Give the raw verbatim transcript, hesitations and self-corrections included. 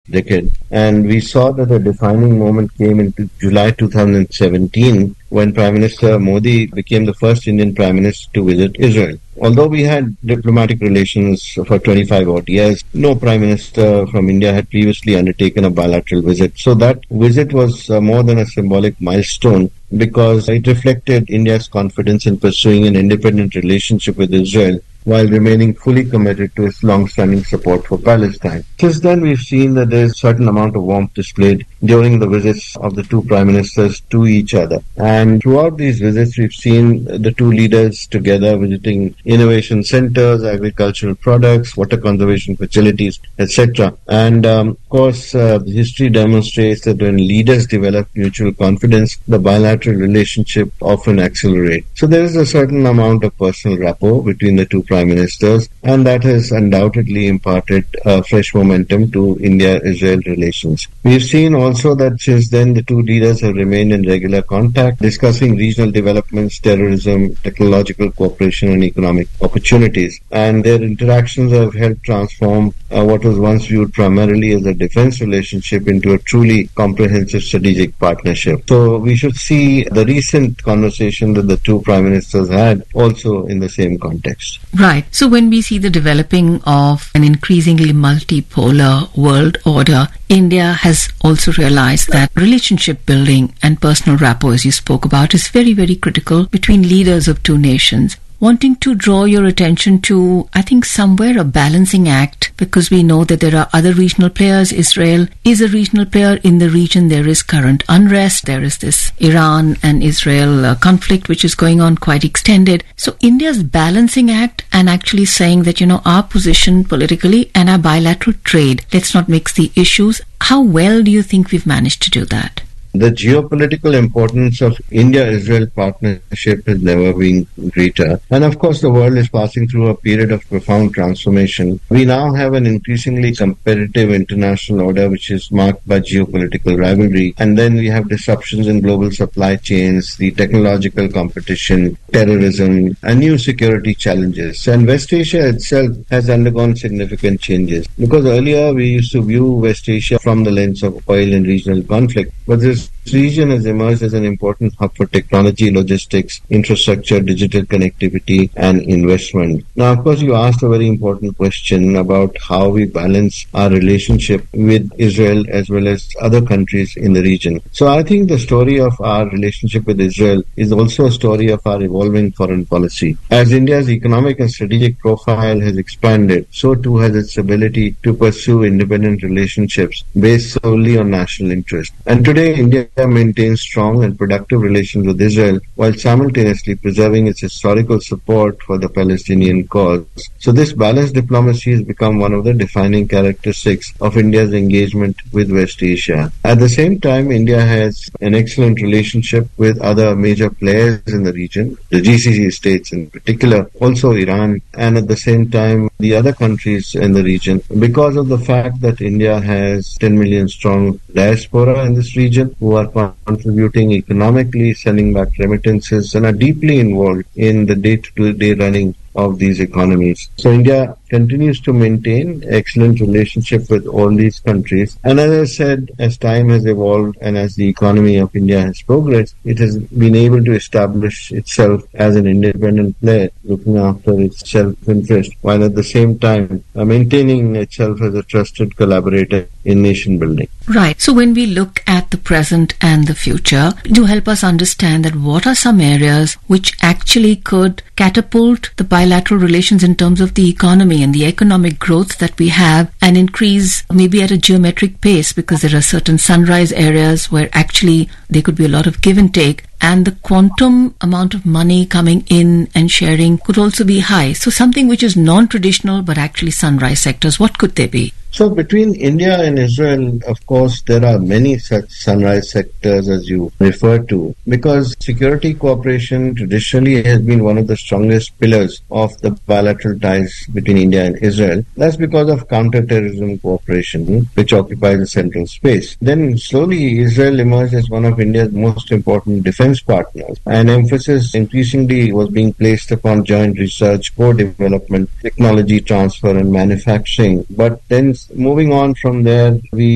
decade. And we saw that the defining moment came in July two thousand seventeen when Prime Minister Modi became the first Indian Prime Minister to visit Israel. Although we had diplomatic relations for twenty-five odd years, no Prime Minister from India had previously undertaken a bilateral visit. So that visit was uh, more than a symbolic milestone because it reflected India's confidence in pursuing an independent relationship with Israel while remaining fully committed to its long-standing support for Palestine. Since then, we've seen that there is a certain amount of warmth displayed during the visits of the two prime ministers to each other. And throughout these visits, we've seen the two leaders together visiting innovation centers, agricultural products, water conservation facilities, et cetera. And um, of course, uh, history demonstrates that when leaders develop mutual confidence, the bilateral relationship often accelerates. So there is a certain amount of personal rapport between the two prime ministers, and that has undoubtedly imparted uh, fresh momentum to India-Israel relations. We've seen also that since then the two leaders have remained in regular contact, discussing regional developments, terrorism, technological cooperation and economic opportunities. And their interactions have helped transform uh, what was once viewed primarily as a defense relationship into a truly comprehensive strategic partnership. So we should see the recent conversation that the two prime ministers had also in the same context. Right. So when we see the developing of an increasingly multipolar world order, India has also realized that relationship building and personal rapport, as you spoke about, is very, very critical between leaders of two nations. Wanting to draw your attention to, I think, somewhere a balancing act, because we know that there are other regional players. Israel is a regional player in the region. There is current unrest. There is this Iran and Israel uh, conflict, which is going on quite extended. So India's balancing act and actually saying that, you know, our position politically and our bilateral trade, let's not mix the issues. How well do you think we've managed to do that? The geopolitical importance of India-Israel partnership has never been greater. And of course, the world is passing through a period of profound transformation. We now have an increasingly competitive international order which is marked by geopolitical rivalry. And then we have disruptions in global supply chains, the technological competition, terrorism, and new security challenges. And West Asia itself has undergone significant changes. Because earlier we used to view West Asia from the lens of oil and regional conflict. But this region has emerged as an important hub for technology, logistics, infrastructure, digital connectivity, and investment. Now, of course, you asked a very important question about how we balance our relationship with Israel as well as other countries in the region. So I think the story of our relationship with Israel is also a story of our evolving foreign policy. As India's economic and strategic profile has expanded, so too has its ability to pursue independent relationships based solely on national interest. And today, India maintains strong and productive relations with Israel while simultaneously preserving its historical support for the Palestinian cause. So this balanced diplomacy has become one of the defining characteristics of India's engagement with West Asia. At the same time, India has an excellent relationship with other major players in the region, the G C C states in particular, also Iran, and at the same time, the other countries in the region, because of the fact that India has ten million strong diaspora in this region who are contributing economically, sending back remittances, and are deeply involved in the day-to-day running of these economies. So India continues to maintain excellent relationship with all these countries. And as I said, as time has evolved and as the economy of India has progressed, it has been able to establish itself as an independent player, looking after its self-interest, while at the same time uh, maintaining itself as a trusted collaborator in nation building. Right. So when we look at the present and the future, do help us understand that what are some areas which actually could catapult the bilateral relations in terms of the economy and the economic growth that we have and increase maybe at a geometric pace, because there are certain sunrise areas where actually there could be a lot of give and take, and the quantum amount of money coming in and sharing could also be high. So something which is non-traditional but actually sunrise sectors, what could they be? So between India and Israel, of course, there are many such sunrise sectors as you refer to, because security cooperation traditionally has been one of the strongest pillars of the bilateral ties between India and Israel. That's because of counter-terrorism cooperation, which occupies a central space. Then slowly Israel emerged as one of India's most important defense partners, and emphasis increasingly was being placed upon joint research, co-development, technology transfer and manufacturing. But then moving on from there, we